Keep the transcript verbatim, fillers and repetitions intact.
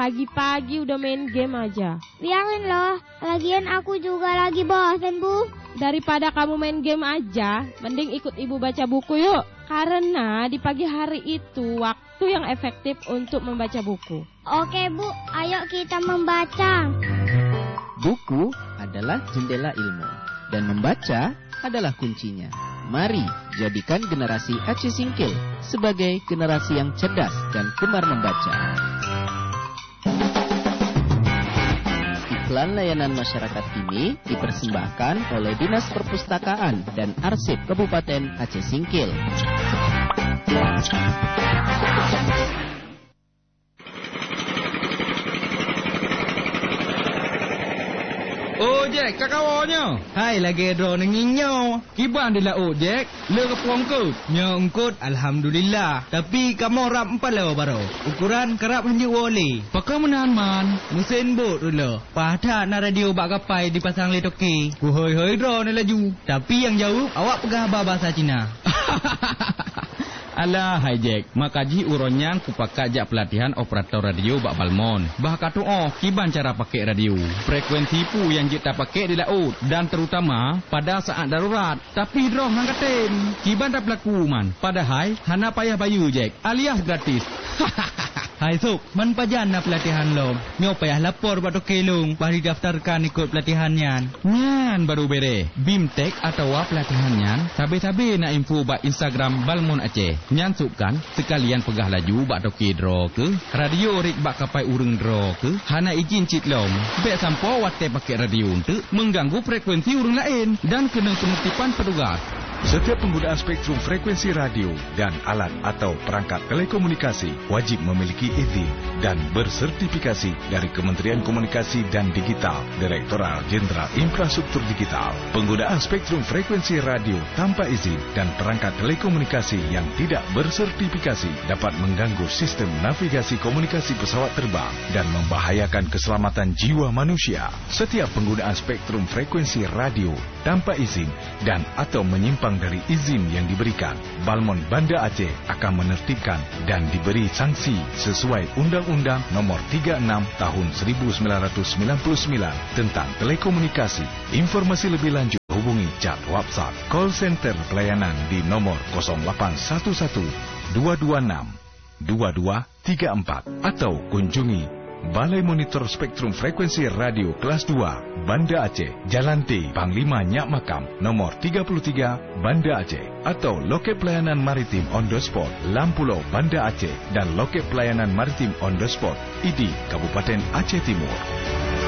Pagi-pagi udah main game aja. Biarin loh, lagian aku juga lagi bosan, Bu. Daripada kamu main game aja, mending ikut ibu baca buku yuk. Karena di pagi hari itu waktu yang efektif untuk membaca buku. Oke, Bu, ayo kita membaca. Buku adalah jendela ilmu, dan membaca adalah kuncinya. Mari jadikan generasi Aceh Singkil sebagai generasi yang cerdas dan gemar membaca. Iklan layanan masyarakat ini dipersembahkan oleh Dinas Perpustakaan dan Arsip Kabupaten Aceh Singkil. Oh, Jack, kakawanya. Hai, lagi draw nenginyo. Kiban di laut, Jack. Le ke puangkut. Nya ungkut, alhamdulillah. Tapi kamu rap empat lewa baru. Ukuran kerap henjuk wali. Pakai menahan man. Mesin bot dulu. Pada na radio bak kapai dipasang le toki. Ku hoi-hoi draw ni laju. Tapi yang jauh, awak pegah bahasa Cina. Alah, hai Jack. Makaji uronyan ku pakai jak pelatihan operator radio bak Balmon. Bah katu oh, kiban cara pakai radio. Frekuensi pu yang kita pakai di laut dan terutama pada saat darurat. Tapi droh ngangkatin. Kiban tak pelaku man. Padahal hana payah bayu Jack. Alias gratis. Hai Suk, man pajan na pelatihan lo. Nyo payah lapor batu kelung. Bah didaftarkan ikut pelatihannya. Nyan baru bere. Bimtek atau pelatihannya. Sabe-sabe na info bak Instagram Balmon Aceh. Nyan sukan sekalian pegah laju bak toki draw ke. Radio rik bak kapai urung draw ke. Hana izin cit lom. Bek sampo wate pakai radio untuk mengganggu frekuensi urung lain. Dan kena penertiban petugas. Setiap penggunaan spektrum frekuensi radio dan alat atau perangkat telekomunikasi wajib memiliki izin dan bersertifikasi dari Kementerian Komunikasi dan Digital, Direktorat Jenderal Infrastruktur Digital. Penggunaan spektrum frekuensi radio tanpa izin dan perangkat telekomunikasi yang tidak bersertifikasi dapat mengganggu sistem navigasi komunikasi pesawat terbang dan membahayakan keselamatan jiwa manusia. Setiap penggunaan spektrum frekuensi radio tanpa izin dan atau menyimpang dari izin yang diberikan, Balmon Banda Aceh akan menertibkan dan diberi sanksi sesuai Undang-Undang Nomor tiga puluh enam Tahun seribu sembilan ratus sembilan puluh sembilan tentang telekomunikasi. Informasi lebih lanjut hubungi chat WhatsApp call center pelayanan di nomor kosong lapan satu satu dua dua enam dua dua tiga empat atau kunjungi Balai Monitor Spektrum Frekuensi Radio Kelas dua, Banda Aceh, Jalan T, Panglima Nyak Makam, nomor tiga puluh tiga, Banda Aceh, atau Loket Pelayanan Maritim on the Spot, Lampulau, Banda Aceh, dan Loket Pelayanan Maritim on the Spot, I D I, Kabupaten Aceh Timur.